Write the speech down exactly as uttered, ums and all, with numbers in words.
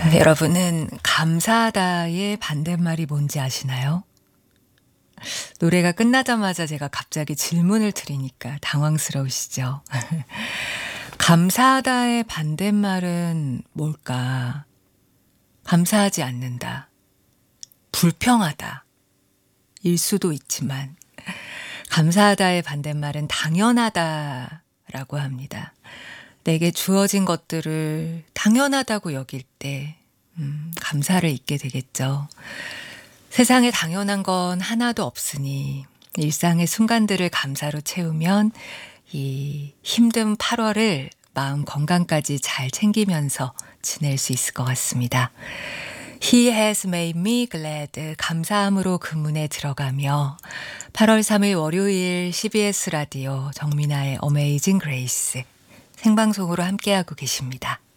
여러분은 감사하다의 반대말이 뭔지 아시나요? 노래가 끝나자마자 제가 갑자기 질문을 드리니까 당황스러우시죠? 감사하다의 반대말은 뭘까? 감사하지 않는다. 불평하다. 일 수도 있지만, 감사하다의 반대말은 당연하다라고 합니다. 내게 주어진 것들을 당연하다고 여길 때 음, 감사를 잊게 되겠죠. 세상에 당연한 건 하나도 없으니 일상의 순간들을 감사로 채우면 이 힘든 팔월을 마음 건강까지 잘 챙기면서 지낼 수 있을 것 같습니다. He has made me glad. 감사함으로 그 문에 들어가며 팔월 삼일 월요일 씨비에스 라디오 정민아의 Amazing Grace 생방송으로 함께하고 계십니다.